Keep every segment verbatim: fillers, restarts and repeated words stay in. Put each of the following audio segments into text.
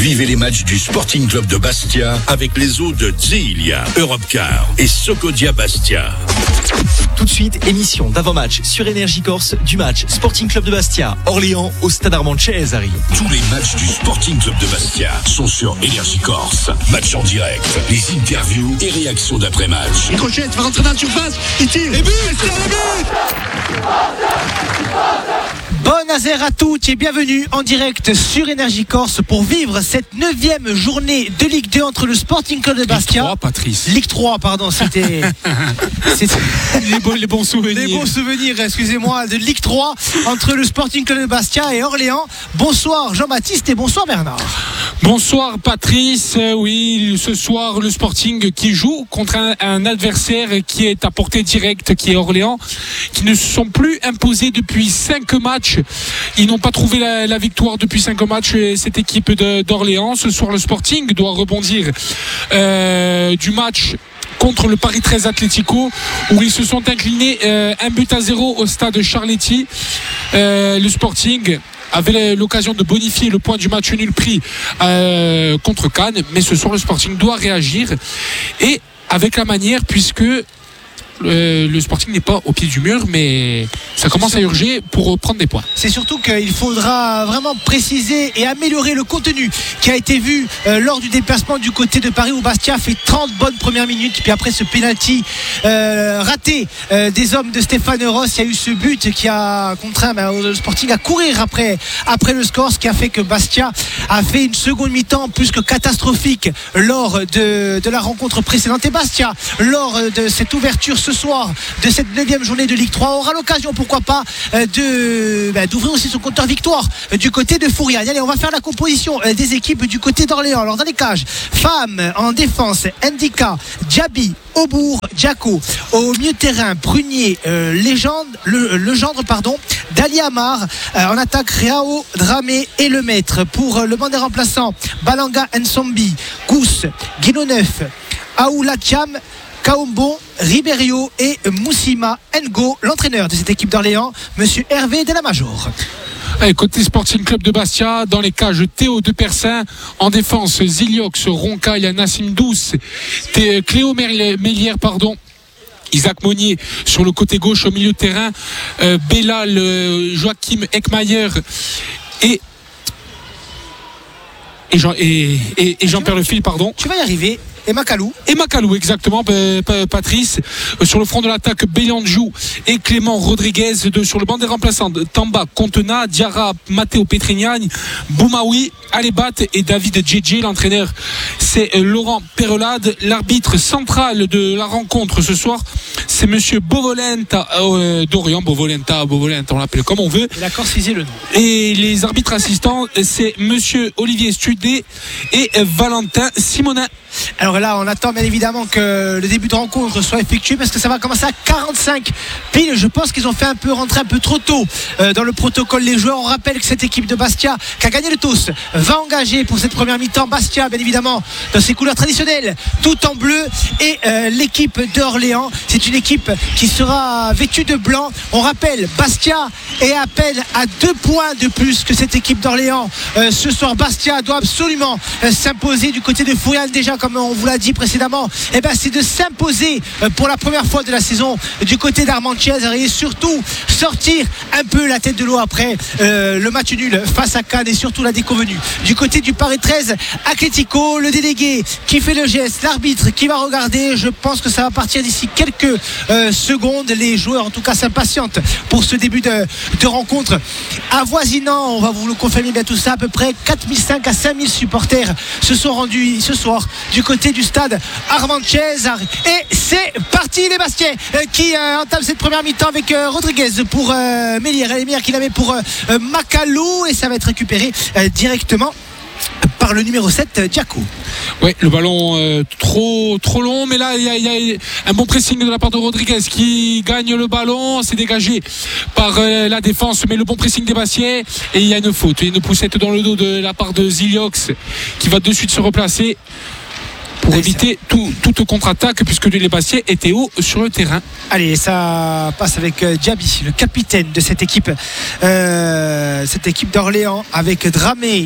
Vivez les matchs du Sporting Club de Bastia avec les eaux de Zeelia, Europcar et Socodia Bastia. Tout de suite, émission d'avant-match sur Énergie Corse du match Sporting Club de Bastia, Orléans au Stade Armand Cesari. Tous les matchs du Sporting Club de Bastia sont sur Énergie Corse. Match en direct, les interviews et réactions d'après-match. Il crochette, va rentrer dans la surface, il tire, et but, c'est le but. Bonne azère à toutes et bienvenue en direct sur Énergie Corse pour vivre cette neuvième journée de Ligue deux entre le Sporting Club de Bastia. Ligue trois, Patrice. Ligue trois, pardon, c'était... c'était... Les, bons, les bons souvenirs. Les bons souvenirs, excusez-moi, de Ligue trois entre le Sporting Club de Bastia et Orléans. Bonsoir Jean-Baptiste et bonsoir Bernard. Bonsoir Patrice, oui, ce soir le Sporting qui joue contre un, un adversaire qui est à portée directe, qui est Orléans, qui ne se sont plus imposés depuis cinq matchs. Ils n'ont pas trouvé la, la victoire depuis cinq matchs, cette équipe de, d'Orléans. Ce soir le Sporting doit rebondir euh, du match contre le Paris treize Atlético où ils se sont inclinés euh, un but à zéro au stade Charletti. Euh, le Sporting avait l'occasion de bonifier le point du match nul pris euh, contre Cannes, mais ce soir le Sporting doit réagir et avec la manière, puisque Euh, le Sporting n'est pas au pied du mur, mais ça commence à urger pour prendre des points. C'est surtout qu'il faudra vraiment préciser et améliorer le contenu qui a été vu euh, lors du déplacement du côté de Paris où Bastia fait trente bonnes premières minutes, puis après ce penalty euh, raté euh, des hommes de Stéphane Ross, il y a eu ce but qui a contraint ben, le Sporting à courir après, après le score, ce qui a fait que Bastia a fait une seconde mi-temps plus que catastrophique lors de, de la rencontre précédente. Et Bastia, lors de cette ouverture ce soir de cette neuvième journée de Ligue trois, aura l'occasion pourquoi pas de, ben, d'ouvrir aussi son compteur victoire du côté de Fouriane. Allez, on va faire la composition des équipes du côté d'Orléans. Alors dans les cages, femmes en défense, Ndika, Djabi, Aubourg, Djako. Au milieu de terrain, Prunier, euh, Légende, le, le gendre pardon, Dali Amar. Euh, en attaque, Réao, Dramé et le maître. Pour euh, le banc des remplaçants, Balanga Nsombi, Gousse, Guinoneuf, Aoula Thiam, Kaombo, Riberio et Moussima Ngo, l'entraîneur de cette équipe d'Orléans, monsieur Hervé Delamajor. Allez, côté Sporting Club de Bastia, dans les cages, Théo de Persin, en défense, Ziliox, Ronca, il y a Nassim Douce, Cléo Mélière, pardon. Isaac Monnier sur le côté gauche au milieu de terrain, euh, Bellal, euh, Joachim Eckmayer et et Jean, et, et, et Jean-Pierre Le Fil, pardon. Tu vas y arriver. Et Macalou. Et Macalou, exactement, Patrice. Sur le front de l'attaque, Bélandjou et Clément Rodriguez. De, sur le banc des remplaçants, Tamba, Contena, Diarra, Matteo Petrignani, Boumaoui, Alébat et David Djedje. L'entraîneur, c'est Laurent Perrelade. L'arbitre central de la rencontre ce soir, c'est monsieur Bovolenta, euh, Dorian Bovolenta, Bovolenta, on l'appelle comme on veut. Et la Corse le nom. Et les arbitres assistants, c'est monsieur Olivier Studé et Valentin Simonin. Alors là, on attend bien évidemment que le début de rencontre soit effectué parce que ça va commencer à quarante-cinq pile. Je pense qu'ils ont fait un peu rentrer un peu trop tôt euh, dans le protocole les joueurs. On rappelle que cette équipe de Bastia qui a gagné le toss va engager pour cette première mi-temps. Bastia, bien évidemment, dans ses couleurs traditionnelles, tout en bleu. Et euh, l'équipe d'Orléans, c'est une équipe qui sera vêtue de blanc. On rappelle, Bastia est à peine à deux points de plus que cette équipe d'Orléans. Euh, ce soir, Bastia doit absolument euh, s'imposer du côté de Fouriane déjà. Comme on vous l'a dit précédemment, eh ben c'est de s'imposer pour la première fois de la saison du côté d'Armand Cesari et surtout sortir un peu la tête de l'eau après euh, le match nul face à Cannes et surtout la déconvenue du côté du Paris treize Atlético. Le délégué qui fait le geste, l'arbitre qui va regarder. Je pense que ça va partir d'ici quelques euh, secondes. Les joueurs en tout cas s'impatientent pour ce début de, de rencontre avoisinant, on va vous le confirmer bien tout ça, à peu près quatre mille cinq à cinq mille supporters se sont rendus ce soir du côté du stade Armand Cesari. Et c'est parti, les Bastiais euh, qui euh, entament cette première mi-temps avec euh, Rodriguez pour euh, Mélière, et Mélière qui la met pour euh, Macalou, et ça va être récupéré euh, directement par le numéro sept, Djako. Oui, le ballon euh, trop trop long, mais là il y, y a un bon pressing de la part de Rodriguez qui gagne le ballon, c'est dégagé par euh, la défense, mais le bon pressing des Bastiais, et il y a une faute, une poussette dans le dos de la part de Ziliox qui va de suite se replacer pour oui, éviter tout, toute contre-attaque puisque les Bastiais étaient hauts sur le terrain. Allez, ça passe avec euh, Djabi, le capitaine de cette équipe, euh, cette équipe d'Orléans, avec Dramé,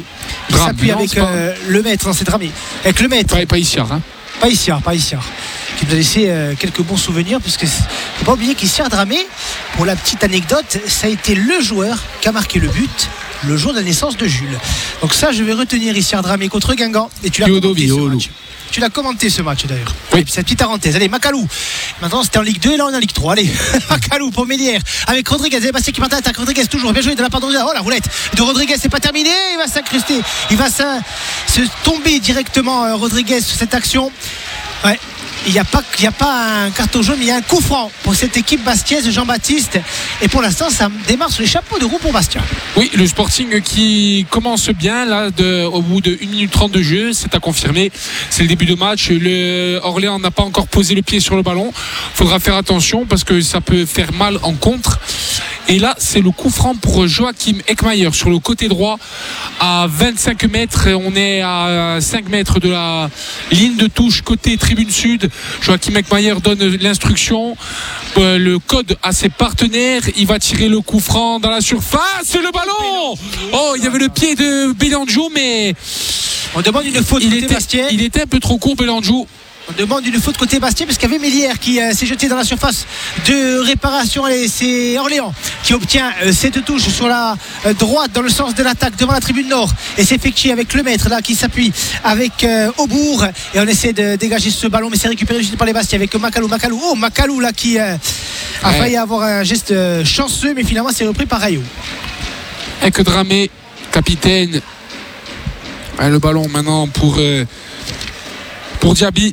qui Drame, s'appuie non, avec c'est pas- euh, le maître, non c'est Dramé, avec le maître, Pas, pas ici, hein. pas Issiar, pas Issiar, qui nous a laissé euh, quelques bons souvenirs, puisque faut pas oublier qu'Issiar Dramé, pour la petite anecdote, ça a été le joueur qui a marqué le but le jour de la naissance de Jules. Donc ça, je vais retenir Issiar Dramé contre Guingamp. Et tu l'as Théodo commenté ce Violo. match. Tu l'as commenté ce match d'ailleurs. Oui. Et puis cette petite parenthèse. Allez, Macalou. Maintenant c'était en Ligue deux et là on est en Ligue trois. Allez, Macalou pour Mélière. Avec Rodriguez. Et Bastien qui part à l'attaque. Rodriguez toujours. Bien joué de la part de Rodriguez. Oh la roulette de Rodriguez, c'est pas terminé. Il va s'incruster. Il va s'in- se tomber directement euh, Rodriguez sur cette action. Ouais. Il n'y a, pas- il y a pas un carton jaune, mais il y a un coup franc pour cette équipe bastiaise, Jean-Baptiste. Et pour l'instant, ça démarre sur les chapeaux de roue pour Bastia. Oui, le Sporting qui commence bien là de, au bout de une minute trente de jeu, c'est à confirmer. C'est le début de match. Le Orléans n'a pas encore posé le pied sur le ballon. Il faudra faire attention parce que ça peut faire mal en contre. Et là, c'est le coup franc pour Joachim Eckmayer sur le côté droit à vingt-cinq mètres. On est à cinq mètres de la ligne de touche côté tribune sud. Joachim Eckmayer donne l'instruction, euh, le code à ses partenaires. Il va tirer le coup franc dans la surface. Le ballon. Oh, il y avait le pied de Bélandjou, mais On demande une faute il côté était, Bastien. il était un peu trop court, Bélandjou. On demande une faute côté Bastien parce qu'il y avait Mélière qui euh, s'est jeté dans la surface de réparation. Et c'est Orléans qui obtient euh, cette touche sur la euh, droite dans le sens de l'attaque devant la tribune nord. Et c'est effectué avec le maître là qui s'appuie avec euh, Aubourg. Et on essaie de dégager ce ballon, mais c'est récupéré juste par les Bastiens avec Macalou. Macalou, oh Macalou là qui euh, a Ouais. failli avoir un geste euh, chanceux, mais finalement c'est repris par Rayo. Avec Dramé, capitaine. Ouais, le ballon maintenant pour, euh, pour Diaby.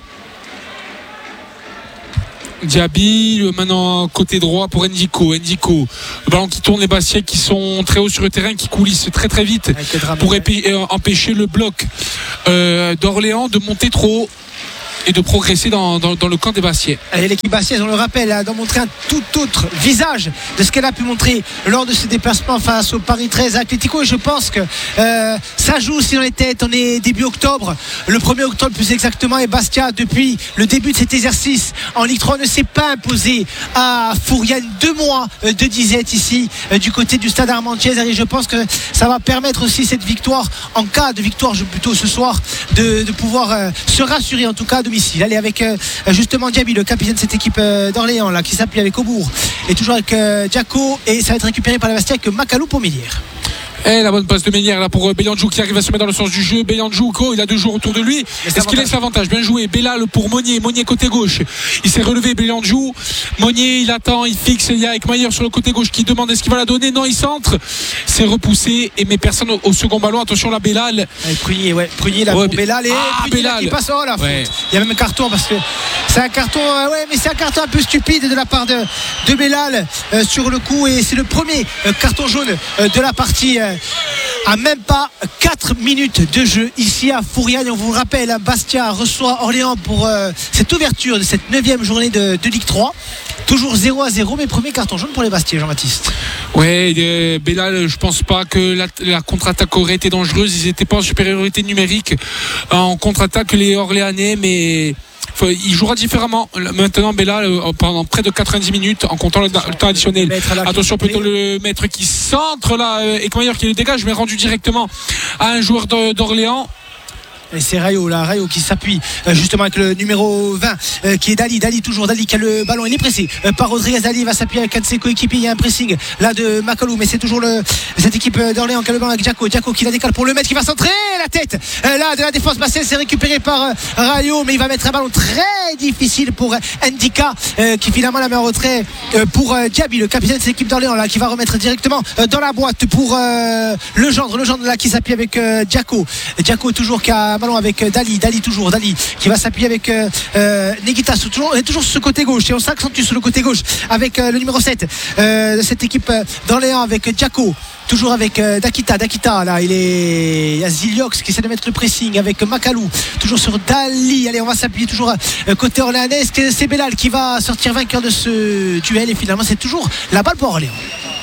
Diaby, le maintenant côté droit pour Ndiko. Ndiko, le ballon qui tourne, les Bastiais qui sont très hauts sur le terrain, qui coulissent très très vite Avec Dramé, pour ouais. épi- euh, empêcher le bloc euh, d'Orléans de monter trop haut et de progresser dans, dans, dans le camp des Bastiais. Et l'équipe bastiaise, on le rappelle, a montré un tout autre visage de ce qu'elle a pu montrer lors de ses déplacements face au Paris treize Atlético. Et je pense que euh, ça joue aussi dans les têtes. On est début octobre, le premier octobre plus exactement. Et Bastia, depuis le début de cet exercice en Ligue trois, ne s'est pas imposé à Fouriane. Deux mois euh, de disette ici euh, du côté du stade Armand-Thiès. Et je pense que ça va permettre aussi cette victoire, en cas de victoire je- plutôt ce soir, de, de pouvoir euh, se rassurer en tout cas à domicile. Allez, avec euh, justement Diaby, le capitaine de cette équipe euh, d'Orléans là, qui s'appuie avec Aubourg et toujours avec euh, Diaco, et ça va être récupéré par la Bastia avec Macalou pour Mélière. Et la bonne passe de Ménière là pour Bélandjou qui arrive à se mettre dans le sens du jeu. Bélandjou, oh, il a deux joueurs autour de lui. Est-ce qu'il laisse l'avantage? Bien joué. Bellal pour Monnier. Monnier côté gauche. Il s'est relevé, Bélandjou. Monnier, il attend, il fixe. Il y a Eckmayer sur le côté gauche qui demande est-ce qu'il va la donner. Non, il centre. C'est repoussé. Et mais personne au, au second ballon. Attention là, Bellal. Avec Prunier, ouais. Prunier là Ouais, pour Bellal. Et ah, Prunier là Bellal. qui passe. Oh la faute. Ouais. Il y a même un carton parce que c'est un carton, euh, ouais, mais c'est un carton un peu stupide de la part de, de Bellal euh, sur le coup. Et c'est le premier euh, carton jaune euh, de la partie. Euh, à même pas quatre minutes de jeu ici à Fouriane. On vous le rappelle, hein, Bastia reçoit Orléans pour euh, cette ouverture de cette neuvième journée de, de Ligue trois. Toujours zéro à zéro, mais premier carton jaune pour les Bastiais, Jean-Baptiste. Ouais, euh, Bellal, je pense pas que la, la contre-attaque aurait été dangereuse. Ils n'étaient pas en supériorité numérique en contre-attaque les Orléanais, mais enfin, il jouera différemment. Maintenant, Bellal, pendant près de quatre-vingt-dix minutes, en comptant le, le temps additionnel. Attention, plutôt le maître qui centre là, et Eckmayer qui le dégage, mais rendu directement à un joueur de, d'Orléans. Et c'est Rayo là, Rayo qui s'appuie euh, justement avec le numéro vingt euh, qui est Dali, Dali toujours, Dali qui a le ballon, il est pressé euh, par Rodriguez. Dali va s'appuyer avec un de ses coéquipiers, il y a un pressing là de Macalou, mais c'est toujours le, cette équipe d'Orléans qui a le ballon avec Diaco, Diaco qui la décale pour le mettre, qui va centrer la tête euh, là de la défense bastiaise, c'est récupéré par euh, Rayo, mais il va mettre un ballon très difficile pour euh, Ndika euh, qui finalement la met en retrait euh, pour euh, Diaby, le capitaine de cette équipe d'Orléans là, qui va remettre directement euh, dans la boîte pour euh, le gendre, le gendre là qui s'appuie avec euh, Diaco, Diaco toujours qui a un ballon avec euh, Dali, Dali toujours, Dali qui va s'appuyer avec euh, euh, Neguita, toujours, toujours sur ce côté gauche, et on s'accentue sur le côté gauche avec euh, le numéro sept euh, de cette équipe euh, d'Orléans avec Diaco, toujours avec euh, Dakita, Dakita là il est, il y a Ziliox qui essaie de mettre le pressing avec Macalou, toujours sur Dali. Allez, on va s'appuyer toujours euh, côté orléanais, c'est Bellal qui va sortir vainqueur de ce duel, et finalement c'est toujours la balle pour Orléans.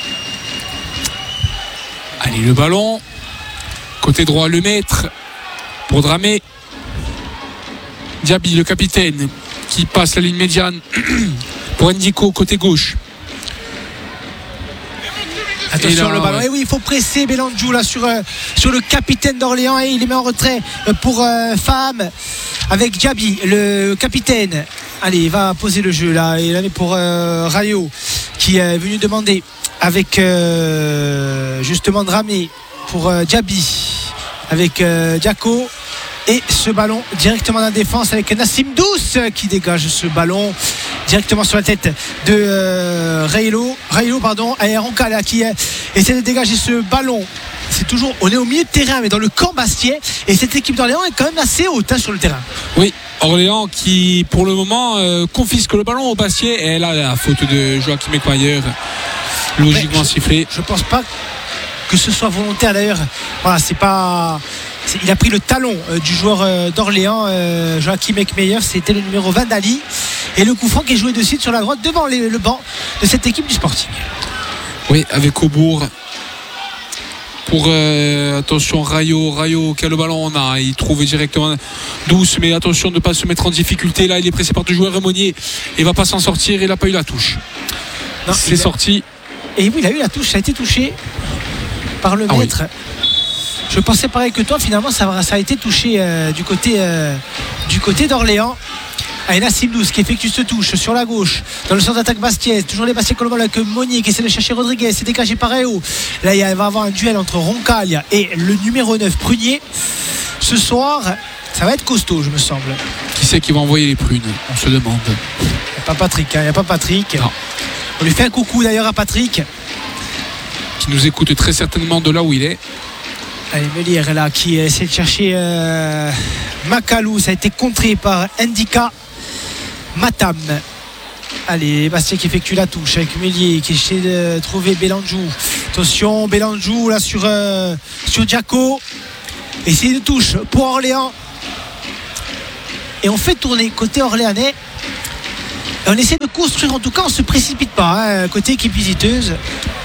Allez, le ballon côté droit, le maître pour Dramé. Diaby, le capitaine, qui passe la ligne médiane pour Ndiko côté gauche. Attention là, le ballon. ouais. Et oui, il faut presser Bélandjou là sur, euh, sur le capitaine d'Orléans et il les met en retrait pour euh, Faham avec Diaby, le capitaine. Allez, il va poser le jeu là. Il est pour euh, Rayo qui est venu demander avec euh, justement Dramé pour euh, Diaby avec euh, Diaco. Et ce ballon directement dans la défense avec Nassim Douce qui dégage ce ballon directement sur la tête de euh, Railo, Railo pardon, et Roncallia qui euh, essaie de dégager ce ballon. C'est toujours, on est au milieu de terrain mais dans le camp Bastiais et cette équipe d'Orléans est quand même assez haute hein, sur le terrain. Oui, Orléans qui pour le moment euh, confisque le ballon au Bastiais et là la faute de Joachim Eckmayer logiquement sifflée. Je pense pas que ce soit volontaire d'ailleurs. Voilà, c'est pas. C'est, il a pris le talon euh, du joueur euh, d'Orléans, euh, Joachim Eckmayer, c'était le numéro vingt d'Ali. Et le coup franc qui est joué de suite sur la droite devant les, le banc de cette équipe du Sporting. Oui, avec Aubourg. Pour euh, attention Rayo, Rayo qui a le ballon, on a, il trouve directement Douce, mais attention de ne pas se mettre en difficulté. Là, il est pressé par deux joueurs. Monnier, il va pas s'en sortir. Il n'a pas eu la touche. Non, c'est a... sorti. Et oui, il a eu la touche, ça a été touché par le ah maître. Oui. Je pensais pareil que toi, finalement ça, ça a été touché euh, du côté euh, du côté d'Orléans. Allez, Nassim Douce qui effectue ce touche sur la gauche dans le centre d'attaque Bastiais, toujours les Bastiais Colombo avec Monnier qui essaie de chercher Rodriguez, c'est dégagé par Rayo. Là il va y avoir un duel entre Roncallia et le numéro neuf Prunier. Ce soir ça va être costaud je me semble. Qui c'est qui va envoyer les prunes, on se demande. Il n'y a pas Patrick, il hein, n'y a pas Patrick. Non. On lui fait un coucou d'ailleurs à Patrick qui nous écoute très certainement de là où il est. Allez, Melière là qui essaie de chercher euh, Macalou, ça a été contré par Ndika Matam. Allez, Bastien qui effectue la touche avec Mélier qui essaie de trouver Bélandjou. Attention, Bélandjou là sur, euh, sur Diaco. Essayez de touche pour Orléans. Et on fait tourner côté orléanais. Et on essaie de construire, en tout cas on ne se précipite pas hein, côté équipe visiteuse.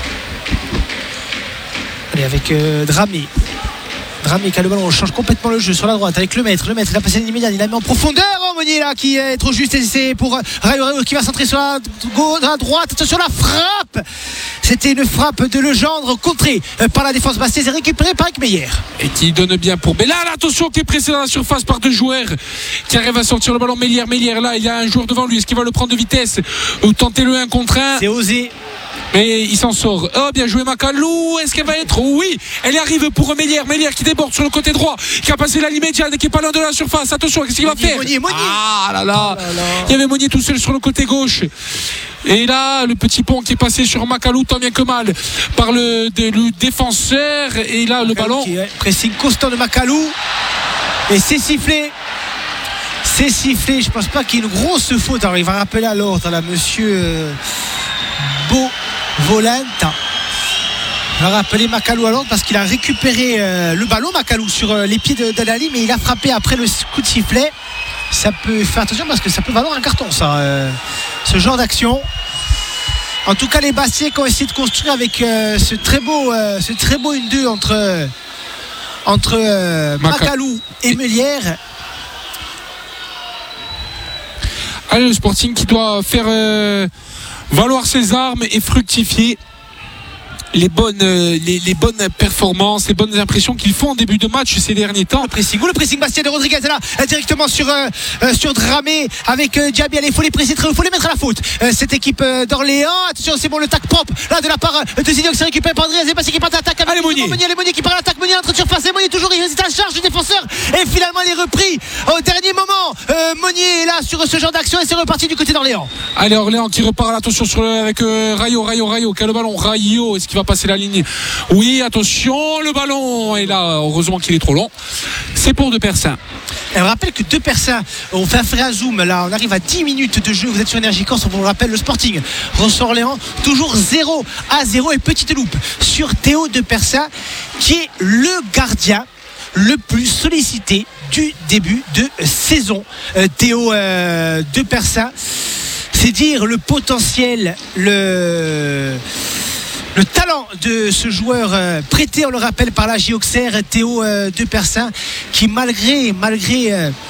Allez, avec euh, Dramé. Dramé qui a le ballon, on change complètement le jeu sur la droite avec le maître. Le maître, il a passé l'immédiat, il la met en profondeur. Oh, Monnier là qui est trop juste et c'est pour Rayo Rayo qui va centrer sur la, go, la droite. Attention, la frappe. C'était une frappe de Legendre contrée par la défense bastiaise et récupérée par Eckmayer. Et qui donne bien pour Bellal. Attention, qui est pressé dans la surface par deux joueurs qui arrivent à sortir le ballon. Mélière, Mélière là, il y a un joueur devant lui. Est-ce qu'il va le prendre de vitesse ou tenter le un contre un? C'est osé. Mais il s'en sort. Oh, bien joué Macalou. Est-ce qu'elle va être? Oui, elle y arrive pour Mélière. Mélière qui déborde sur le côté droit, qui a passé la ligne médiane et qui est pas loin de la surface. Attention, qu'est-ce qu'il va faire? Monnier, Monnier. Ah là là. Oh là là. Il y avait Monnier tout seul sur le côté gauche. Et là, le petit pont qui est passé sur Macalou, tant bien que mal, par le, de, le défenseur. Et là, le ballon. Qui est pressing constant de Macalou. Et c'est sifflé. C'est sifflé. Je pense pas qu'il y ait une grosse faute. Alors, il va rappeler à l'ordre, là, monsieur euh, Beau. Volante. On va rappeler Macalou à l'ordre parce qu'il a récupéré euh, le ballon Macalou sur euh, les pieds de Dalali, mais il a frappé après le coup de sifflet. Ça peut faire attention parce que ça peut valoir un carton ça, euh, ce genre d'action. En tout cas les Bastiais qui ont essayé de construire avec euh, ce très beau euh, ce très beau une deux entre euh, entre euh, Macalou et Mélière. Allez, le Sporting qui doit faire euh, valoir ses armes et fructifier les bonnes, les, les bonnes performances, les bonnes impressions qu'ils font en début de match ces derniers temps. Le pressing, le pressing Bastien de Rodriguez là, directement sur euh, sur Dramé avec euh, Diaby. Allez, il faut les presser très haut, il faut les mettre à la faute. Euh, cette équipe euh, d'Orléans, attention, c'est bon, le tac propre là de la part euh, de Zidane qui récupère par André Zébastien qui part à l'attaque. Allez, Monnier. Monnier, Monnier qui part à l'attaque, Monnier entre surface et Monnier toujours il résiste à la charge du défenseur et finalement il est repris au dernier moment. Euh, Monnier est là sur ce genre d'action et c'est reparti du côté d'Orléans. Allez, Orléans qui repart, attention sur le, avec euh, Rayo, Rayo, Rayo qui a le ballon. Rayo, est-ce qu'il va passer la ligne? Oui, attention, le ballon. Et là, heureusement qu'il est trop long. C'est pour De Persin. Et on rappelle que deux personnes, on fait un frère à zoom, là on arrive à dix minutes de jeu, vous êtes sur Énergie Corse, on vous le rappelle, le Sporting reçoit Orléans, toujours zéro à zéro et petite loupe sur Théo De Persin qui est le gardien le plus sollicité du début de saison. euh, Théo euh, De Persin, c'est dire le potentiel, le... Le talent de ce joueur euh, prêté, on le rappelle, par la J Auxerre, Théo euh, De Persin, qui malgré, malgré euh,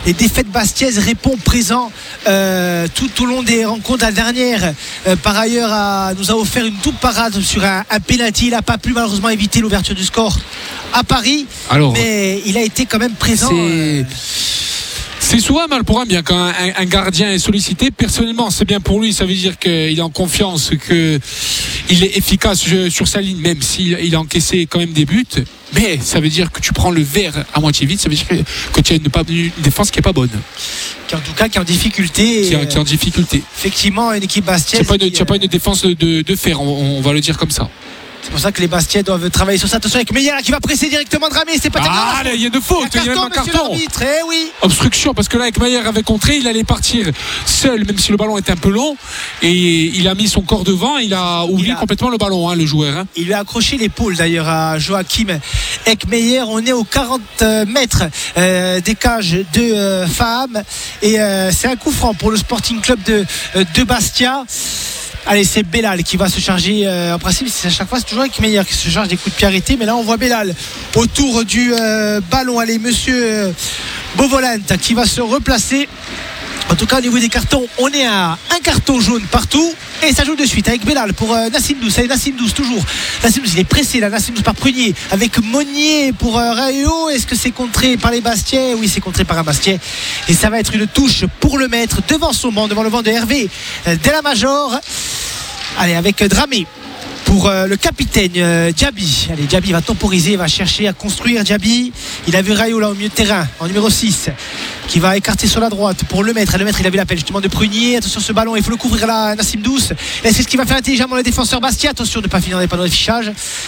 les défaites bastiaises, répond présent euh, tout au long des rencontres. La dernière, euh, par ailleurs, a, nous a offert une double parade sur un, un penalty. Il n'a pas pu malheureusement éviter l'ouverture du score à Paris. Alors, mais il a été quand même présent. C'est... Euh, C'est souvent mal pour un bien quand un, un gardien est sollicité. Personnellement, c'est bien pour lui. Ça veut dire qu'il est en confiance, qu'il est efficace sur sa ligne, même s'il il a encaissé quand même des buts. Mais ça veut dire que tu prends le verre à moitié vide. Ça veut dire que, que tu as une, une défense qui n'est pas bonne. Qui en tout cas qui est en difficulté. Qui, euh, qui est en difficulté. Effectivement, une équipe bastiaise. Tu n'as pas, euh... pas une défense de, de fer, on, on va le dire comme ça. C'est pour ça que les Bastiais doivent travailler sur ça. Attention avec Meyer qui va presser directement Dramé. C'est pas terminé. Ah, il y a de faute. Il y a même un carton. Eh oui. Obstruction, parce que là, avec Meyer avait contré, il allait partir seul, même si le ballon était un peu long. Et il a mis son corps devant. Il a oublié il a... complètement le ballon, hein, le joueur. Hein. Il lui a accroché l'épaule d'ailleurs à Joachim Ekmeyer. On est aux quarante mètres euh, des cages de euh, Faham. Et euh, c'est un coup franc pour le Sporting Club de, euh, de Bastia. Allez, c'est Bellal qui va se charger. Euh, en principe, c'est à chaque fois, c'est toujours avec Meyer qui se charge des coups de pied arrêtés. Mais là, on voit Bellal autour du euh, ballon. Allez, monsieur euh, Beauvolant qui va se replacer. En tout cas, au niveau des cartons, on est à un carton jaune partout. Et ça joue de suite avec Bellal pour euh, Nassim Douce. Allez, Nassim Douce, toujours. Nassim Douce, il est pressé là. Nassim Douce par Prunier. Avec Monnier pour euh, Rayo. Est-ce que c'est contré par les Bastiais? Oui, c'est contré par un Bastiais. Et ça va être une touche pour le mettre devant son banc, devant le banc de Hervé euh, Della Major. Allez, avec euh, Dramé pour euh, le capitaine euh, Diaby. Allez, Diaby va temporiser, va chercher à construire. Diaby, il a vu Rayo là au milieu de terrain en numéro six qui va écarter sur la droite pour le mettre. Le mettre, il a vu l'appel justement de Prunier. Attention, ce ballon, il faut le couvrir là, Nassim Douce. Et c'est ce qui va faire intelligemment le défenseur Bastia. Attention de ne pas finir dans les panneaux d'affichage.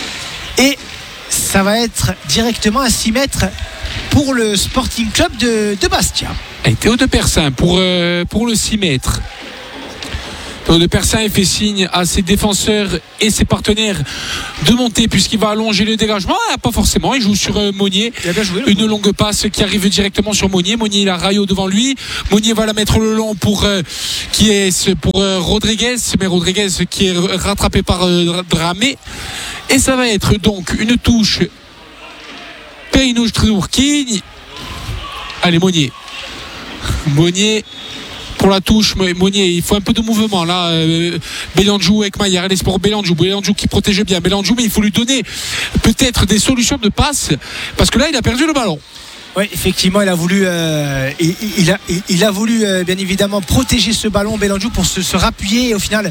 Et ça va être directement à six mètres pour le Sporting Club de, de Bastia. Et Théo de Persin pour, euh, pour le six mètres. Théo de Persin fait signe à ses défenseurs et ses partenaires de monter puisqu'il va allonger le dégagement. Ah, pas forcément, il joue sur euh, Monnier. Il a bien joué, une longue passe qui arrive directement sur Monnier. Monnier, il a Rayo devant lui. Monnier va la mettre le long pour, euh, qui est, pour euh, Rodriguez. Mais Rodriguez qui est rattrapé par euh, Dramé. Et ça va être donc une touche Peinouche Triourkini. Allez, Monnier. Monnier. Pour la touche, Monnier, il faut un peu de mouvement là. Euh, Bélandjou avec Maillard, allez, c'est pour Bélandjou. Bélandjou qui protégeait bien Bélandjou, mais il faut lui donner peut-être des solutions de passe parce que là, il a perdu le ballon. Oui, effectivement, il a voulu, euh, il, il, a, il a voulu euh, bien évidemment protéger ce ballon, Bélandjou, pour se, se rappuyer. Et au final,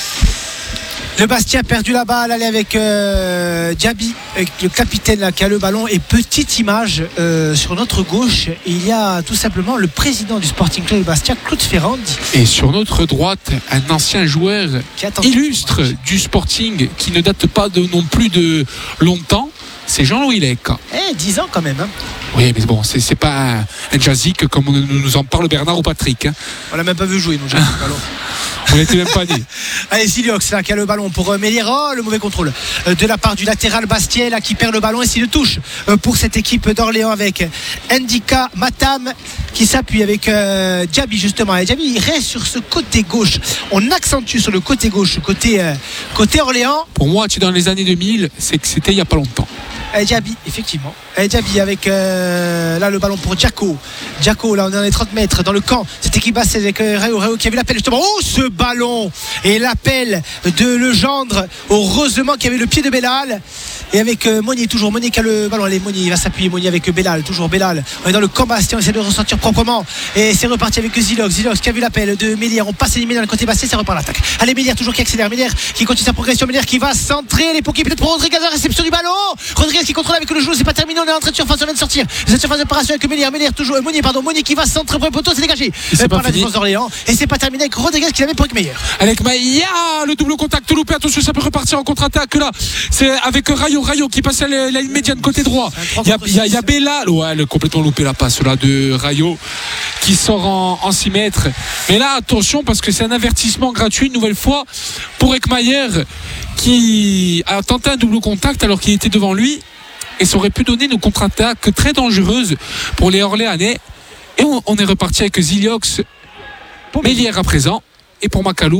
le Bastia a perdu la balle. Allez avec euh, Diaby, avec le capitaine là, qui a le ballon. Et petite image euh, sur notre gauche, il y a tout simplement le président du Sporting Club de Bastia, Claude Ferrandi. Et sur notre droite, un ancien joueur illustre du Sporting qui ne date pas de, non plus de longtemps. C'est Jean-Louis Lec. Eh, dix ans quand même. Hein. Oui, mais bon, c'est, c'est pas un, un jazzique comme nous, nous en parle Bernard ou Patrick. Hein. On l'a même pas vu jouer, nous, jazzique. On n'était même pas nés. Allez, Siliox là qui a le ballon pour euh, Mélière. Oh, le mauvais contrôle euh, de la part du latéral Bastiais là qui perd le ballon et c'est une touche euh, pour cette équipe d'Orléans avec Ndika Matam qui s'appuie avec euh, Diaby justement. Et Diaby il reste sur ce côté gauche. On accentue sur le côté gauche, côté, euh, côté Orléans. Pour moi, tu es dans les années deux mille, c'est que c'était il n'y a pas longtemps. Et Diaby, effectivement. Et Diaby avec euh, là le ballon pour Diaco. Diaco, là on est dans les trente mètres dans le camp. Cette équipe basse avec euh, Rayo, Rayo qui avait l'appel justement. Oh, ce ballon et l'appel de Legendre. Heureusement qu'il y avait le pied de Bellal. Et avec euh, Monnier, toujours Monnier qui a le ballon. Allez, Monnier, il va s'appuyer. Monnier avec Bellal, toujours Bellal. On est dans le camp Bastien, on essaie de ressortir proprement. Et c'est reparti avec Zilox. Zilox qui a vu l'appel de Mélière. On passe les Mélière dans le côté Bastien, ça repart l'attaque. Allez, Mélière toujours qui accélère. Mélière qui continue sa progression. Mélière qui va centrer. Les Poké peut-être pour Rodriguez à la réception du ballon. Rodriguez qui contrôle avec le jeu. C'est pas terminé. On est en train de surface. On vient de sortir. Cette surface d'opération avec Mélière. Mélière toujours. Euh, Monnier, pardon. Monnier qui va centrer pour le poteau. C'est dégagé c'est par la défense d'Orléans. Et c'est pas terminé avec Rodriguez qui la met pour Ekmeyer. Avec Maïa, le double contact loupé. Attention, ça peut repartir en contre-attaque là. C'est avec Rayo. Rayo qui passe à la ligne médiane côté droit. Il y a, y a, y a Bellal. Ouais, le complètement loupé la passe là de Rayo qui sort en, en six mètres. Mais là, attention parce que c'est un avertissement gratuit une nouvelle fois pour Ekmeyer qui a tenté un double contact alors qu'il était devant lui. Et ça aurait pu donner une contre-attaque très dangereuse pour les Orléanais. Et on, on est reparti avec Ziliox, Mélière à présent. Et pour Macalou,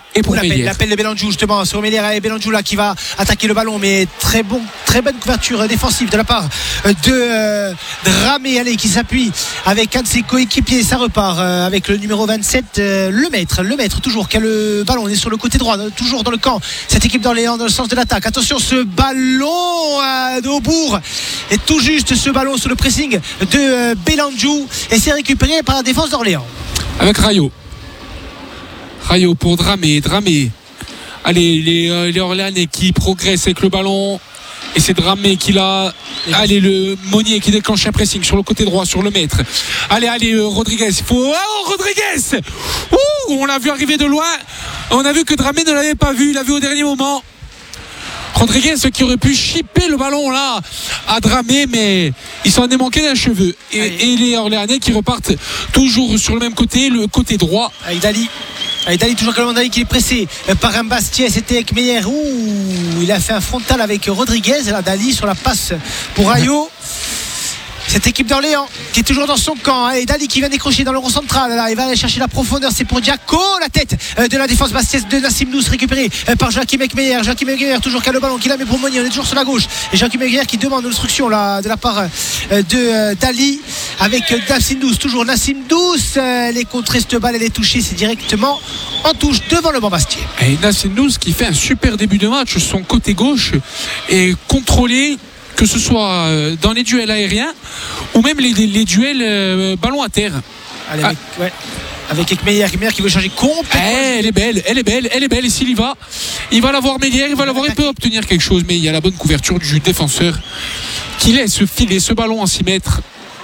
Et pour l'appel, Mélière. l'appel de Bélandjou justement sur Mélière, et Bélandjou là qui va attaquer le ballon, mais très bon, très bonne couverture défensive de la part de euh, Dramé, allez, qui s'appuie avec un de ses coéquipiers. Ça repart euh, avec le numéro vingt-sept, euh, le maître, le maître toujours qui a le ballon. On est sur le côté droit, toujours dans le camp. Cette équipe d'Orléans dans le sens de l'attaque. Attention, ce ballon euh, d'Aubourg est tout juste, ce ballon sur le pressing de euh, Bélandjou, et c'est récupéré par la défense d'Orléans. Avec Rayo. Rayo pour Dramé. Dramé. Allez, les, euh, les Orléanais qui progressent avec le ballon. Et c'est Dramé qui l'a. Allez, le Monnier qui déclenche un pressing sur le côté droit, sur le maître. Allez, allez, euh, Rodriguez. Il faut. Oh, Rodriguez. Ouh, on l'a vu arriver de loin. On a vu que Dramé ne l'avait pas vu. Il l'a vu au dernier moment. Rodriguez qui aurait pu chipper le ballon là à Dramé, mais il s'en est manqué d'un cheveu. Et, et les Orléanais qui repartent toujours sur le même côté, le côté droit. Avec Dali. Avec Dali, toujours que Dali qui est pressé par un Bastiais. C'était avec Meyer. Ouh, il a fait un frontal avec Rodriguez. Là, Dali sur la passe pour Rayo. Cette équipe d'Orléans qui est toujours dans son camp. Et Dali qui vient décrocher dans le rond central. Là, il va aller chercher la profondeur. C'est pour Diaco. La tête de la défense bastiaise de Nassim Nous, récupérée par Joachim Ekmeyer. Joachim Ekmeyer toujours qui a le ballon, qui la met pour Monnier. On est toujours sur la gauche. Et Joachim Ekmeyer qui demande l'instruction là, de la part de Dali avec Nassim Nous. Toujours Nassim Nous. Elle est contrée cette balle. Elle est touchée. C'est directement en touche devant le banc Bastier. Et Nassim Nous qui fait un super début de match. Son côté gauche est contrôlé, que ce soit dans les duels aériens ou même les, les, les duels euh, ballon à terre. Allez, avec, ah. ouais. avec Ekmeyer, Ekmeyer qui veut changer complètement. Eh, elle est belle, elle est belle, elle est belle. Et s'il y va, il va l'avoir Mélière, il va l'avoir, il peut obtenir quelque chose, mais il y a la bonne couverture du défenseur qui laisse filer ce ballon en six mètres.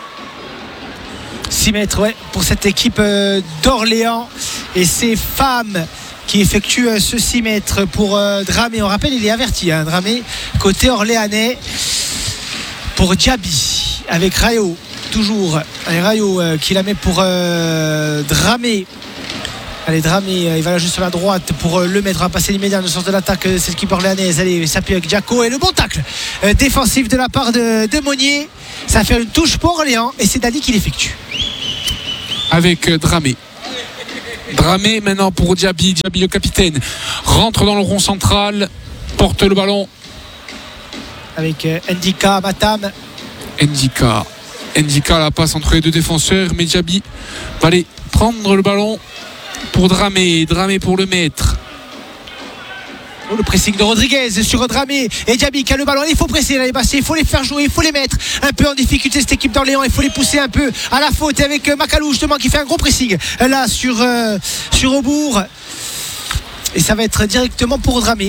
six mètres, ouais, pour cette équipe euh, d'Orléans. Et ces femmes qui effectue euh, ce six mètres pour euh, Dramé. On rappelle, il est averti, hein, Dramé, côté orléanais, pour Diaby avec Rayo, toujours. Allez, Rayo euh, qui la met pour euh, Dramé. Allez, Dramé, euh, il va là juste sur la droite pour euh, le mettre à passer l'immédiat dans le sens de l'attaque. Euh, cette équipe orléanaise, allez, il s'appuie avec Diaco et le bon tacle euh, défensif de la part de, de Monnier. Ça fait une touche pour Orléans et c'est Dali qui l'effectue. Avec euh, Dramé. Dramé maintenant pour Diaby. Diaby, le capitaine, rentre dans le rond central, porte le ballon avec euh, Ndika, Matam. Ndika Ndika la passe entre les deux défenseurs, mais Diaby va aller prendre le ballon pour Dramé. Dramé pour le maître. Oh, le pressing de Rodriguez sur Dramé et Diaby qui a le ballon. Il faut presser là, les Bastiers, il faut les faire jouer, il faut les mettre un peu en difficulté, cette équipe d'Orléans. Il faut les pousser un peu à la faute avec Macalou justement qui fait un gros pressing là sur, euh, sur Aubourg. Et ça va être directement pour Dramé.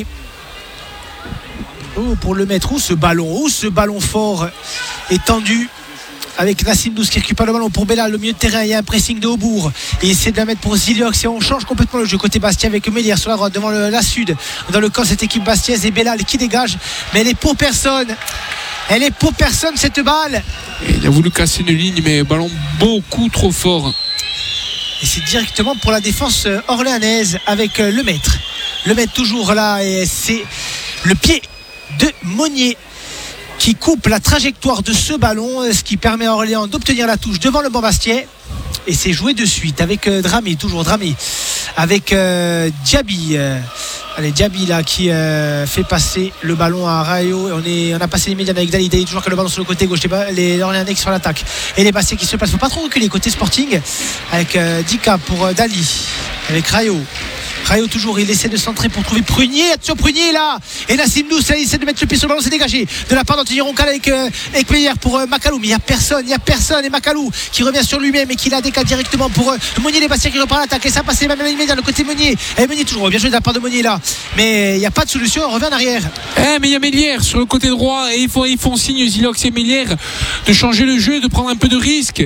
Oh, pour le mettre. Où ce ballon, où ce ballon fort est tendu avec Nassim Nous qui récupère le ballon pour Bella, le milieu de terrain. Il y a un pressing de Aubourg et essaie de la mettre pour Ziliox et on change complètement le jeu côté Bastia avec Mélière sur la droite devant le, la Sud dans le camp cette équipe bastiaise et Bella qui dégage, mais elle est pour personne, elle est pour personne cette balle. Et il a voulu casser une ligne, mais ballon beaucoup trop fort. Et c'est directement pour la défense orléanaise avec le maître le maître toujours là, et c'est le pied de Monnier qui coupe la trajectoire de ce ballon, ce qui permet à Orléans d'obtenir la touche devant le banc Bastiais. Et c'est joué de suite avec euh, Dramé, toujours Dramé, avec euh, Diaby. Euh, allez, Diaby là qui euh, fait passer le ballon à Rayo. On, est, on a passé l'immédiat avec Dali. Dali toujours que le ballon sur le côté gauche. Les Orléanais qui sont à l'attaque. Et les Bastiais qui se placent. Faut pas trop reculer côté Sporting. Avec euh, Dika pour euh, Dali. Avec Rayo. Rayo toujours, il essaie de centrer pour trouver Prunier. Attention Prunier là. Et Nassim Nous là, il essaie de mettre le pied sur le ballon, c'est dégagé de la part d'Anthony Roncal avec euh, avec Meyer pour euh, Macalou. Mais il n'y a personne, il n'y a personne. Et Macalou qui revient sur lui-même et qui la décale directement pour euh, Monnier. Les Bastiens qui reprend l'attaque. Et ça passe même dans le côté Monnier. Et Monnier toujours bien joué de la part de Monnier là. Mais il n'y a pas de solution, on revient en arrière. Eh, mais il y a Mélière sur le côté droit et ils font, ils font signe Zilox et Mélière de changer le jeu, de prendre un peu de risque.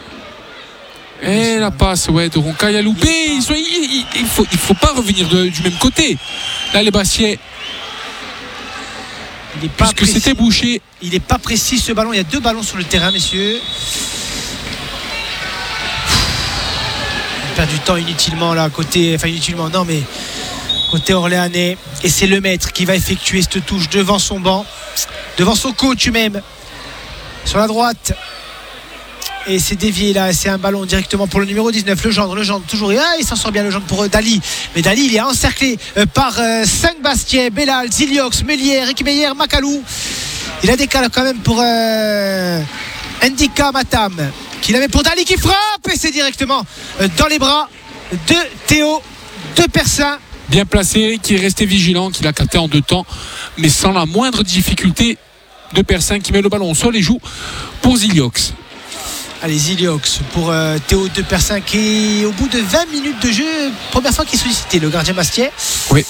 Et la passe ouais, de Roncaille a loupé. Il, il, il, il, faut, il faut pas revenir de, du même côté. Là, les Bastiais, il est pas puisque précis. C'était bouché. Il n'est pas précis ce ballon. Il y a deux ballons sur le terrain, messieurs. On perd du temps inutilement là, côté. Enfin, inutilement, non, mais côté orléanais. Et c'est le maître qui va effectuer cette touche devant son banc, devant son coach même. Sur la droite. et c'est dévié là, c'est un ballon directement pour le numéro dix-neuf, le gendre, le gendre toujours, ah, il s'en sort bien le gendre pour euh, Dali, mais Dali il est encerclé euh, par euh, cinq Bastiais, Bellal, Ziliox, Mélière, Ekmeyer, Makalou. Il a décalé quand même pour euh, Ndika Matam qui l'avait pour Dali qui frappe et c'est directement euh, dans les bras de Théo de Persin. Bien placé, qui est resté vigilant, qui l'a capté en deux temps, mais sans la moindre difficulté. De Persin qui met le ballon au sol et joue pour Ziliox. Allez, Ziliox pour euh, Théo de Persin qui, au bout de vingt minutes de jeu, première fois qu'il est sollicité, le gardien Bastiais. Oui.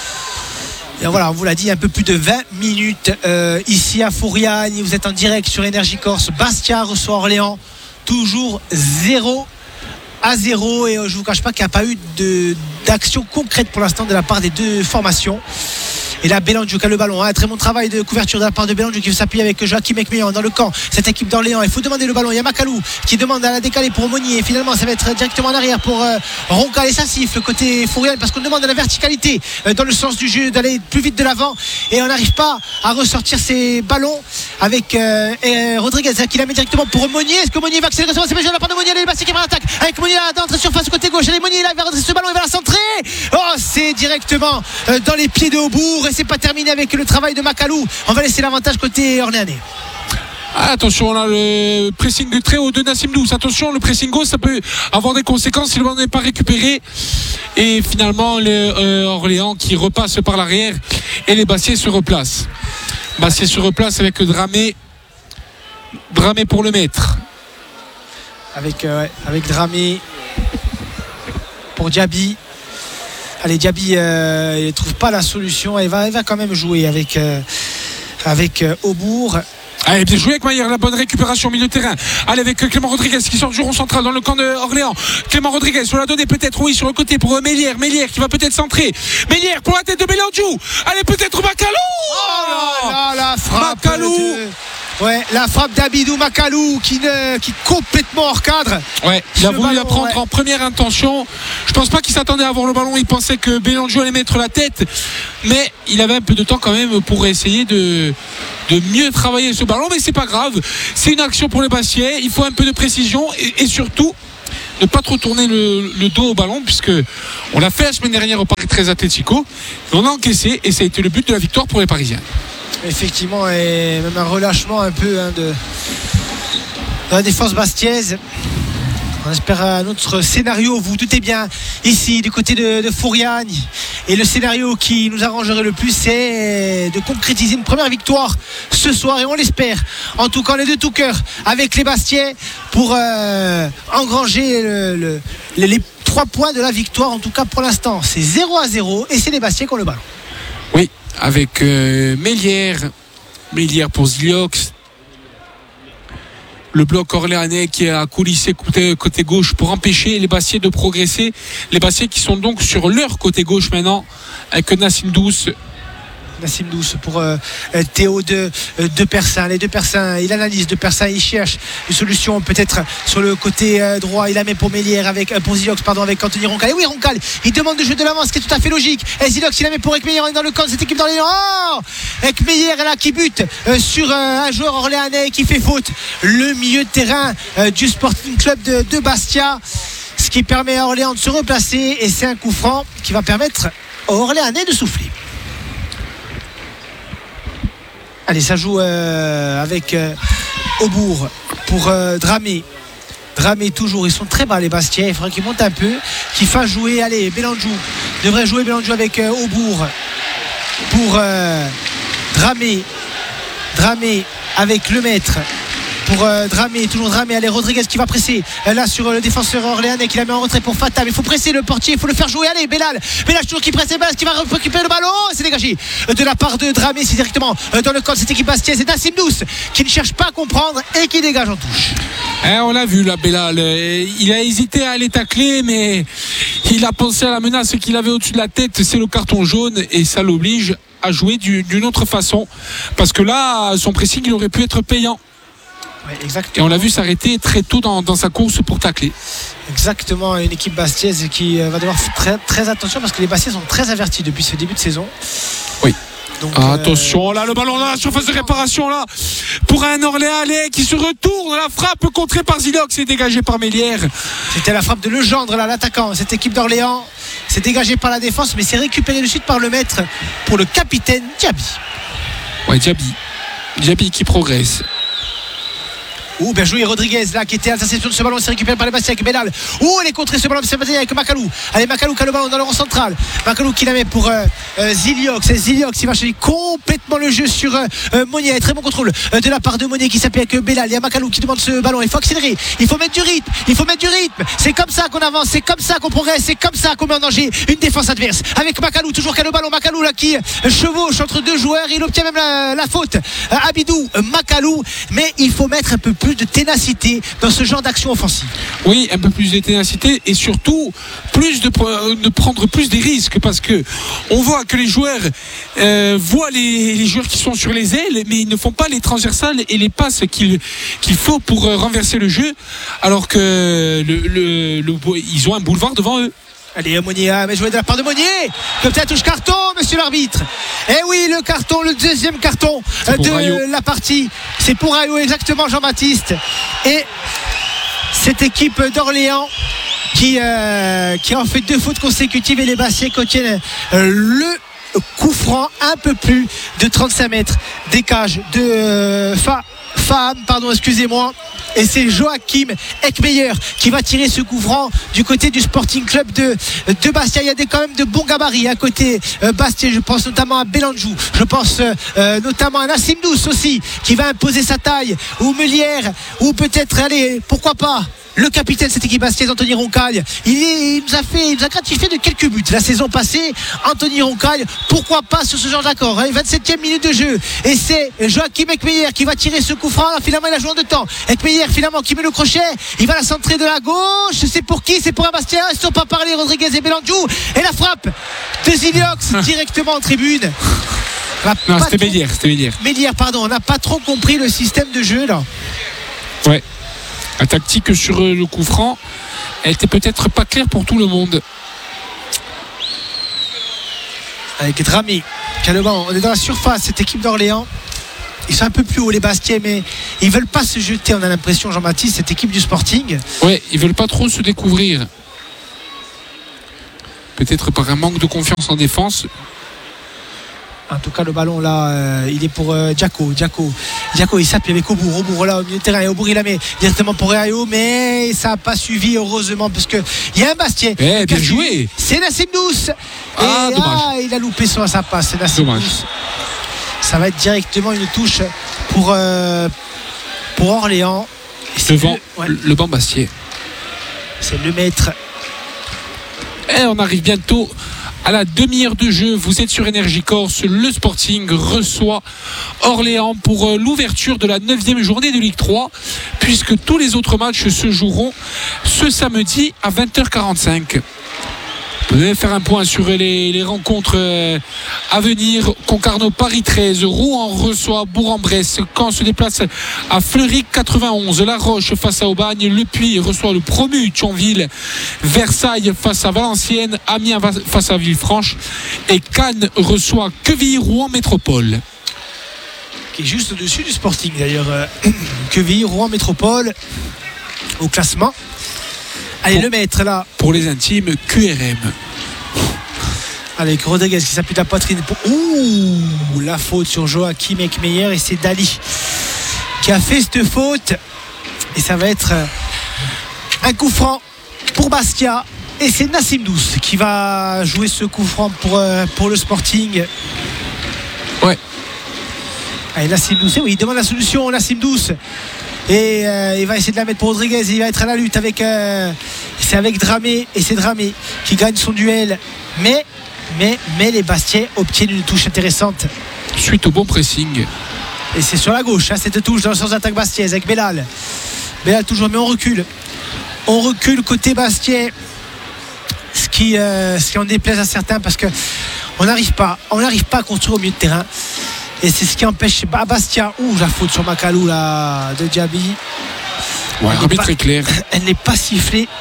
Et voilà, on vous l'a dit, un peu plus de vingt minutes euh, ici à Fouriagne. Vous êtes en direct sur Énergie Corse. Bastia reçoit Orléans, toujours zéro à zéro. Et euh, je ne vous cache pas qu'il n'y a pas eu de, d'action concrète pour l'instant de la part des deux formations. Et là, Bélandjou qui a le ballon. Hein. Très bon travail de couverture de la part de Bélandjou qui veut s'appuyer avec Joachim Ekmeyer dans le camp. Cette équipe d'Orléans, il faut demander le ballon. Il y a Makalou qui demande à la décaler pour Monnier. Et finalement, ça va être directement en arrière pour euh, Roncal. Et ça siffle côté Fouriel parce qu'on demande à la verticalité euh, dans le sens du jeu, d'aller plus vite de l'avant. Et on n'arrive pas à ressortir ces ballons avec euh, et, euh, Rodriguez qui la met directement pour Monnier. Est-ce que Monnier va accélérer? C'est bien joué de la part de Monnier. Allez, le Bastien qui va en attaque avec Monnier dans l'entrée surface côté gauche. Allez, Monnier là, il va rentrer ce ballon, il va la centrer. Oh, c'est directement euh, dans les pieds de Aubourg. Et c'est pas terminé avec le travail de Makalou. On va laisser l'avantage côté orléanais. Ah, attention, là, le pressing très haut de Nassim Douce. Attention, le pressing haut, ça peut avoir des conséquences si le ballon n'est pas récupéré. Et finalement, le euh, Orléans qui repasse par l'arrière et les Bastiais se replacent. Bastiais se replace avec Dramé. Dramé pour le mettre. Avec, euh, ouais, avec Dramé pour Diaby. Allez, Diaby, euh, il ne trouve pas la solution. Il va, il va quand même jouer avec, euh, avec euh, Aubourg. Allez, bien joué avec Maillard, la bonne récupération au milieu de terrain. Allez, avec Clément Rodriguez qui sort du rond central dans le camp de Orléans. Clément Rodriguez, on l'a donné peut-être, oui, sur le côté pour Mélière. Mélière qui va peut-être centrer. Mélière pour la tête de Bélandjou. Allez, peut-être Makalou. Oh là là, la frappe. Makalou. De... Ouais, la frappe d'Abidou Makalou qui, ne, qui complètement hors cadre. Ouais, il a voulu ballon, la prendre ouais. en première intention. Je pense pas qu'il s'attendait à avoir le ballon. Il pensait que Bélandjou allait mettre la tête. Mais il avait un peu de temps quand même pour essayer de, de mieux travailler ce ballon. Mais c'est pas grave. C'est une action pour les Bastiais. Il faut un peu de précision et, et surtout ne pas trop tourner le, le dos au ballon, puisque on l'a fait la semaine dernière au Paris treize Atlético. On a encaissé et ça a été le but de la victoire pour les Parisiens. Effectivement, et même un relâchement un peu hein, de, de la défense bastiaise. On espère un autre scénario, vous vous doutez bien, ici du côté de, de Fouriagne. Et le scénario qui nous arrangerait le plus, c'est de concrétiser une première victoire ce soir, et on l'espère. En tout cas, les deux tout cœur avec les Bastiais pour euh, engranger le, le, les, les trois points de la victoire. En tout cas, pour l'instant, c'est zéro à zéro et c'est les Bastiais qui ont le ballon. Oui, avec euh, Mélière, Mélière pour Ziliox. Le bloc orléanais qui a coulissé côté, côté gauche pour empêcher les Bastiais de progresser. Les Bastiais qui sont donc sur leur côté gauche maintenant avec Nassim Douce. Nassim Douce pour euh, Théo de, de Persin. Les deux Persins, il analyse de Persin, il cherche une solution peut-être sur le côté euh, droit. Il la met pour Mélière avec euh, pour Ziliox, pardon, avec Anthony Roncal. Et oui, Roncal, il demande de jouer de l'avance, ce qui est tout à fait logique. Et Ziliox, il la met pour Ekmeyer, on est dans le camp de cette équipe d'Orléans. Oh, Ekmeyer là qui bute euh, sur euh, un joueur orléanais qui fait faute. Le milieu de terrain euh, du Sporting Club de, de Bastia, ce qui permet à Orléans de se replacer, et c'est un coup franc qui va permettre aux Orléanais de souffler. Allez, ça joue euh, avec euh, Aubourg pour euh, Dramé. Dramé toujours, ils sont très bas les Bastiais. Il faudrait qu'ils montent un peu, qu'ils fassent jouer. Allez, Bélandjou devrait jouer Bélandjou avec euh, Aubourg pour euh, Dramé. Dramé avec le maître. Pour euh, Dramé, toujours Dramé. Allez, Rodriguez qui va presser euh, là sur euh, le défenseur orléanais qui la met en retrait pour Fatam. Il faut presser le portier, il faut le faire jouer. Allez, Bellal, Bellal toujours qui presse les balles, qui va récupérer le ballon. C'est dégagé euh, de la part de Dramé. C'est directement euh, dans le camp de cette équipe bastiaise. C'est Nassim Douce qui ne cherche pas à comprendre et qui dégage en touche. Eh, on l'a vu là, Bellal. Il a hésité à aller tacler, mais il a pensé à la menace qu'il avait au-dessus de la tête. C'est le carton jaune et ça l'oblige à jouer du, d'une autre façon. Parce que là, son pressing, il aurait pu être payant. Ouais, exactement. Et on l'a vu s'arrêter très tôt dans, dans sa course pour tacler. Exactement, une équipe bastiaise qui va devoir faire très, très attention parce que les Bastiais sont très avertis depuis ce début de saison. Oui. Donc, ah, euh... attention, là, le ballon dans la surface de réparation, là, pour un Orléanais qui se retourne, la frappe contrée par Zilox et dégagée par Mélière. C'était la frappe de Legendre, là, l'attaquant. Cette équipe d'Orléans, c'est dégagé par la défense, mais c'est récupéré de suite par le maître pour le capitaine Diaby. Ouais, Diaby. Diaby qui progresse. Ouh, bien joué Rodriguez là qui était à l'interception de ce ballon, c'est récupéré par les Bastien avec Belal. Ouh, elle est contrée ce ballon, c'est passé avec Macalou. Allez, Macalou qui a le ballon dans le rond central. Macalou qui la met pour euh, euh, Ziliox. C'est Ziliox qui va changer complètement le jeu sur euh, Monnier. Très bon contrôle euh, de la part de Monnier qui s'appuie avec Belal. Il y a Macalou qui demande ce ballon. Il faut accélérer, il faut mettre du rythme, il faut mettre du rythme. C'est comme ça qu'on avance, c'est comme ça qu'on progresse, c'est comme ça qu'on met en danger une défense adverse. Avec Macalou, toujours qui a le ballon. Macalou là qui chevauche entre deux joueurs. Il obtient même la, la faute. Euh, Abidou, euh, Macalou. Mais il faut mettre un peu plus de ténacité dans ce genre d'action offensive. Oui, un peu plus de ténacité et surtout plus de, de prendre plus des risques parce que on voit que les joueurs euh, voient les, les joueurs qui sont sur les ailes mais ils ne font pas les transversales et les passes qu'il, qu'il faut pour renverser le jeu alors que le, le, le, ils ont un boulevard devant eux. Allez, Monnier, mais joué de la part de Monnier. Comme ça, touche carton, monsieur l'arbitre. Eh oui, le carton, le deuxième carton de Rayo. La partie. C'est pour Rayo, exactement, Jean-Baptiste. Et cette équipe d'Orléans qui, euh, qui a en fait deux fautes consécutives et les Bastiais contiennent euh, le coup franc un peu plus de trente-cinq mètres des cages de euh, Fa, Faham, pardon, excusez-moi. Et c'est Joachim Eckmeyer qui va tirer ce coup franc du côté du Sporting Club de, de Bastia. Il y a des, quand même de bons gabarits à côté euh, Bastia. Je pense notamment à Bélanjou. Je pense euh, notamment à Nassim Douce aussi qui va imposer sa taille. Ou Melière. Ou peut-être, allez, pourquoi pas le capitaine de cette équipe bastiaise, Anthony Roncaille. Il, est, il nous a fait, il nous a gratifié de quelques buts la saison passée. Anthony Roncaille, pourquoi pas sur ce genre d'accord, hein, vingt-septième minute de jeu. Et c'est Joachim Eckmeyer qui va tirer ce coup franc. Là, finalement, il a joué en deux temps. Eckmeyer, finalement, qui met le crochet. Il va la centrer de la gauche. C'est pour qui? C'est pour un Bastien. Ils ne sont pas parlé, Rodriguez et Bélanjou. Et la frappe de Ziliox directement en tribune. Non, c'était Mélière, c'était Mélière. Mélière, pardon. On n'a pas trop compris le système de jeu, là. Ouais. La tactique sur le coup franc, elle était peut-être pas claire pour tout le monde. Avec Dramé, Calebon, on est dans la surface, cette équipe d'Orléans. Ils sont un peu plus hauts les Bastiais, mais ils veulent pas se jeter, on a l'impression, Jean-Baptiste, cette équipe du Sporting. Ouais, ils veulent pas trop se découvrir. Peut-être par un manque de confiance en défense. En tout cas, le ballon là, euh, il est pour euh, Diaco. Diaco, Diaco, il s'appuie avec Aubourg. Aubourg là au milieu de terrain. Et Aubourg, il la met directement pour Rayo, mais ça n'a pas suivi, heureusement, parce qu'il y a un Bastien. Eh, bien joué. C'est Nassim Douce. Ah, et dommage. Ah, il a loupé son à sa passe. C'est Nassim Dommage. Douce. Ça va être directement une touche pour, euh, pour Orléans. Devant le, ouais. le banc Bastiais. C'est le maître. Et on arrive bientôt à la demi-heure de jeu. Vous êtes sur Énergie Corse. Le Sporting reçoit Orléans pour l'ouverture de la neuvième journée de Ligue trois, puisque tous les autres matchs se joueront ce samedi à vingt heures quarante-cinq. Vous pouvez faire un point sur les, les rencontres à venir. Concarneau Paris treize, Rouen reçoit Bourg-en-Bresse, Caen se déplace à Fleury quatre-vingt-onze, La Roche face à Aubagne, Le Puy reçoit le promu Thionville, Versailles face à Valenciennes, Amiens face à Villefranche et Cannes reçoit Quevilly-Rouen Métropole. Qui est juste au-dessus du Sporting d'ailleurs. Quevilly-Rouen Métropole au classement. Allez, pour, le maître là. Pour les intimes, Q R M. Avec Rodriguez qui s'appuie de la poitrine. Pour... Ouh, la faute sur Joachim Eckmeyer. Et c'est Dali qui a fait cette faute. Et ça va être un coup franc pour Bastia. Et c'est Nassim Douce qui va jouer ce coup franc pour, pour le Sporting. Ouais. Allez, Nassim Douce. Oui, il demande la solution, Nassim Douce. Et euh, il va essayer de la mettre pour Rodriguez. Il va être à la lutte avec euh, c'est avec Dramé. Et c'est Dramé qui gagne son duel. Mais, mais, mais les Bastiais obtiennent une touche intéressante suite au bon pressing. Et c'est sur la gauche, hein, cette touche dans le sens d'attaque bastiaise avec Belal. Belal toujours, mais on recule. On recule côté Bastiais. Ce qui, euh, ce qui en déplaise à certains parce que on n'arrive pas, on n'arrive pas à construire au milieu de terrain. Et c'est ce qui empêche à Bastia. Ouh, la faute sur Macalou là, de Diaby. Ouais, elle n'est pas très clair. Elle n'est pas sifflée.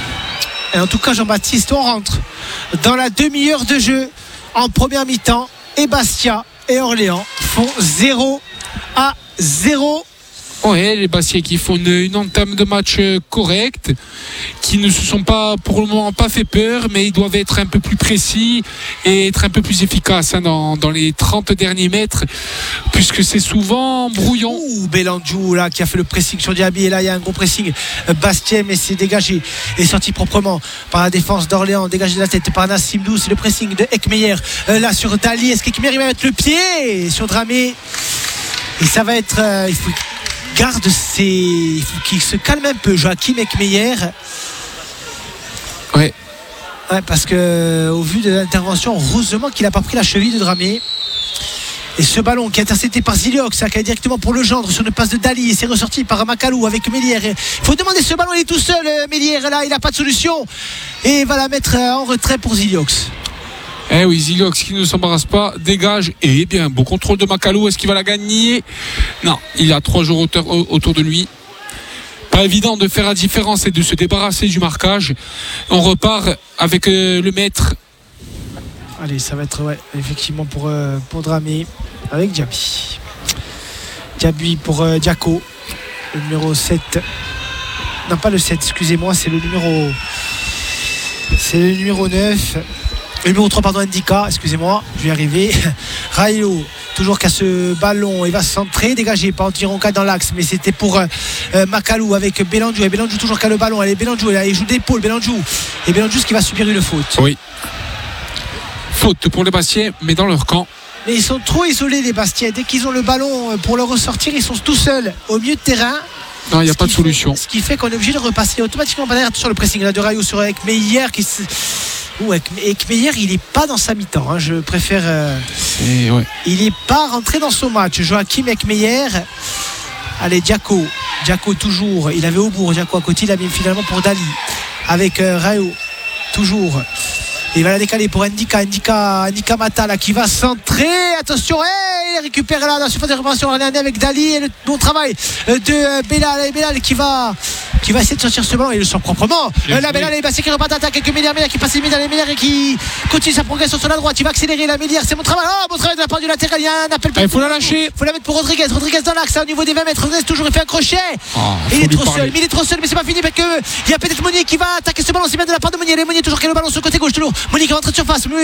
Et en tout cas, Jean-Baptiste, on rentre dans la demi-heure de jeu en première mi-temps. et Bastia et Orléans font zéro à zéro. Ouais, les Bastiais qui font une, une entame de match correcte, qui ne se sont pas pour le moment pas fait peur, mais ils doivent être un peu plus précis et être un peu plus efficaces hein, dans, dans les trente derniers mètres, puisque c'est souvent brouillon. Ouh, Bélandjou là qui a fait le pressing sur Diaby, et là il y a un gros pressing Bastien, mais c'est dégagé et sorti proprement par la défense d'Orléans, dégagé de la tête par Nassim Dou. C'est le pressing de Ekmeyer euh, là sur Dali. Est-ce qu'Ekmeyer il va mettre le pied sur Dramé? Et ça va être euh, il faut garde ses... il faut qu'il se calme un peu, Joachim Ekmeyer. Ouais. Ouais, parce que au vu de l'intervention, heureusement qu'il n'a pas pris la cheville de Dramé. Et ce ballon qui est intercepté par Ziliox, ça qui est directement pour le gendre sur une passe de Dali, et c'est ressorti par Macalou avec Mélière. Il faut demander ce ballon, il est tout seul, Mélière là, il n'a pas de solution et il va la mettre en retrait pour Ziliox. Eh oui, Ziliox qui ne s'embarrasse pas, dégage, et bien, beau contrôle de Macalou, est-ce qu'il va la gagner? Non, il a trois joueurs autour de lui. Pas évident de faire la différence et de se débarrasser du marquage. On repart avec euh, le maître. Allez, ça va être ouais, effectivement pour, euh, pour Dramé avec Diaby. Diaby pour euh, Diaco, le numéro sept. Non, pas le sept, excusez-moi, c'est le numéro c'est le numéro neuf. Le numéro trois, pardon, Ndika, excusez-moi, je vais y arriver. Rayo, toujours qu'à ce ballon, il va se centrer, dégagé par Antironca dans l'axe, mais c'était pour euh, Macalou avec Bélandjou. Et Bélandjou toujours qu'à le ballon. Allez, Bélandjou, il joue d'épaule, Bélandjou. Et Bélandjou, ce qui va subir une faute. Oui. Faute pour les Bastiais, mais dans leur camp. Mais ils sont trop isolés, les Bastiais. Dès qu'ils ont le ballon pour le ressortir, ils sont tout seuls au milieu de terrain. Non, il n'y a pas de solution. Fait, ce qui fait qu'on est obligé de repasser automatiquement sur le pressing là, de Rayo sur Ekmeyer qui se... Ouh, Ekmeyer, il n'est pas dans sa mi-temps, hein. Je préfère euh... ouais. Il n'est pas rentré dans son match. Joachim Ekmeyer. Allez, Diaco Diaco toujours, il avait au bout Diaco à côté, il a mis finalement pour Dali avec euh, Rayo toujours. Il va la décaler pour Ndika, Ndika, Ndika Mata là, qui va centrer. Attention, hey, il récupère là la surface de réparation avec Dali et le bon travail de Bellal. Et Bellal qui va qui va essayer de sortir ce ballon et il le sort proprement. Euh, là, Bellal et Bassi qui repart d'attaque avec Mélière, Mélière qui passe les Mélière, Mélière et qui continue sa progression sur la droite. Il va accélérer la Mélière, c'est mon travail. Oh, bon travail de la part du latéral. Il y a un appel. Il faut la lâcher. Il faut la mettre pour Rodriguez. Rodriguez dans l'axe, au niveau des vingt mètres. Rodriguez toujours, il fait un crochet. Oh, il est trop parler. seul, mais il est trop seul, mais c'est pas fini parce que il y a peut-être Monnier qui va attaquer ce ballon. C'est bien de la part de Monnier. Les Monnier toujours qui a le ballon sur le côté gauche toujours. Monnier qui rentre de surface.